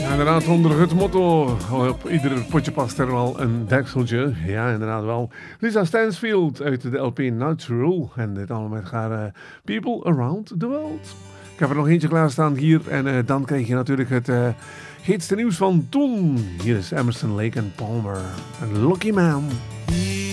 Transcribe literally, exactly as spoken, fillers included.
Inderdaad, onder het motto, op ieder potje past er wel een dekseltje. Ja, inderdaad wel. Lisa Stansfield uit de L P Natural. En dit allemaal met haar uh, People Around the World. Ik heb er nog eentje klaarstaan hier. En uh, dan krijg je natuurlijk het uh, heetste nieuws van toen. Hier is Emerson, Lake and Palmer. Een Lucky Man.